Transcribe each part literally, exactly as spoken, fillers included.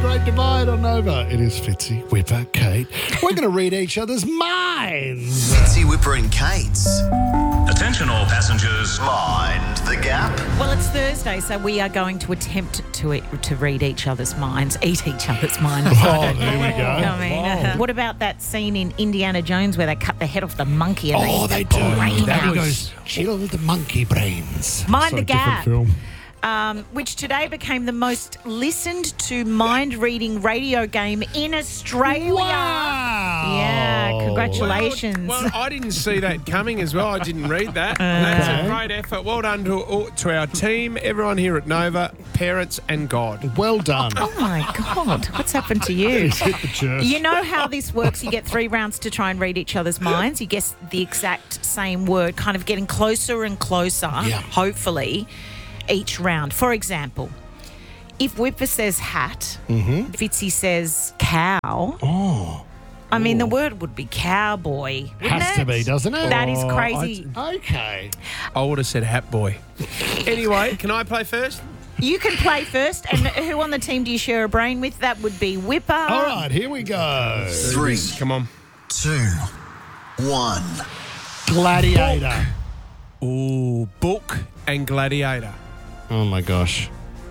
Great Divide on Nova. It is Fitzy, Whipper, Kate. We're going to read each other's minds. Fitzy, Whipper and Kate's Attention all passengers. Mind the Gap. Well, it's Thursday, so we are going to attempt to to read each other's minds, eat each other's minds. Oh, there we go. I mean, uh, what about that scene in Indiana Jones where they cut the head off the monkey and Oh, they they eat the do. brain That out? goes, chill the monkey brains. Mind So the different Gap. film. Um, which today became the most listened to mind-reading radio game in Australia. Wow. Yeah, congratulations. Well, well, I didn't see that coming as well. I didn't read that. That's Okay. a great effort. Well done to, to our team, everyone here at Nova, parents and God. Well done. Oh, my God. What's happened to you? He's hit the church. You know how this works? You get three rounds to try and read each other's minds. You guess the exact same word, kind of getting closer and closer, Yeah. hopefully, each round. For example, if Whipper says hat, Mm-hmm. Fitzy says cow. Oh, I mean, the word would be cowboy. wouldn't has to it? be, doesn't it? That is Oh, crazy. Okay. I would have said Hat Boy. Anyway, can I play first? You can play first. And who on the team do you share a brain with? That would be Whipper. All right, here we go. Three, Come on. two, one. Gladiator. Ooh, book and gladiator. Oh, my gosh.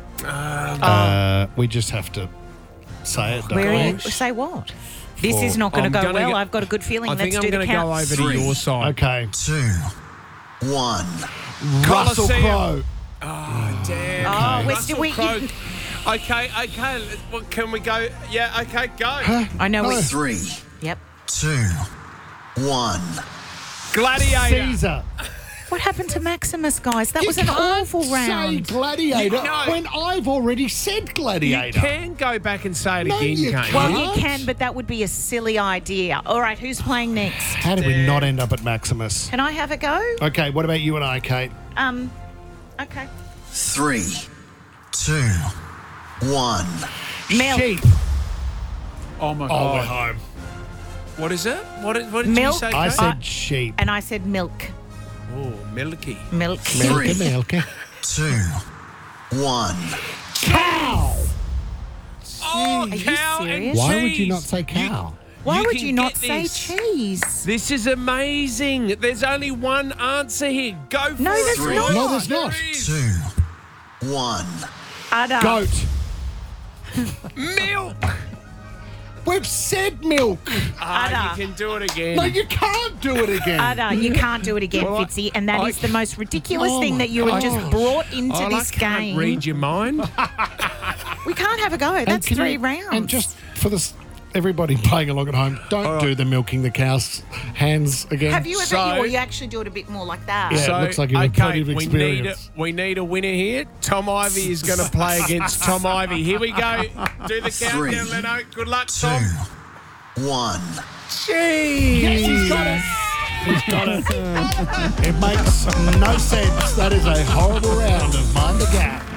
Uh, we just have to say it, don't Where we? are you? Say what? This Four. is not going I'm to go gonna well. get- I've got a good feeling. I Let's think I'm do the going to go count. over Three. to your side. Okay. Two, one. Russell Colosseum. Crowe. Oh, damn. Oh, we're Russell still- we- Crowe. Okay, okay. let's- well, Can we go? Yeah, okay, go. I know we. Three, Yep. two, one. Gladiator. Caesar. What happened to Maximus, guys? That You was an can't awful say round. gladiator You- no. when I've already said You gladiator. can go back and say it No, again, you can't can't. Well, you? you What? can, but that would be a silly idea. All right, who's playing next? How did we not end up at Maximus? Can I have a go? Okay, what about you and I, Kate? Um, okay. Three, two, one. Mel. Sheep. Oh, my Oh, we're God. home. What is it? What did, what did Milk. you say, I Kate? said sheep. And I said milk. Oh, milky. Milk. Three. Milky, milky. Two, one. Cow. Oh, Are you cow and serious? Why would you cheese. not say cow? Why You would can you not get say this. cheese? This is amazing. There's only one answer here. Go for No, it. there's Three. not. No, there's not. There is. Two, one. Udder. Goat. Milk. We've said milk. Ah, Udder. you can do it again. No, you can't do it again. Udder. You can't do it again, Well, I- Fitzy, and that I- is the most ridiculous Oh thing my that you have just gosh. brought into Oh, this I can't game. read your mind. We can't have a go. And That's can three you- rounds. And just for this, everybody playing along at home, don't do the milking the cow's hands again. have you ever, So- or you actually do it a bit more like that? Yeah. it looks like you've had okay, plenty of we need, a, experience. we need a winner here. Tom Ivy is going to play against Tom Ivy. Here we go. Do the Three. countdown, Leno. Good luck, Two, Tom. one. Jeez. Yes, he's got it. He's got it. It makes no sense. That is a horrible round of Mind the Gap.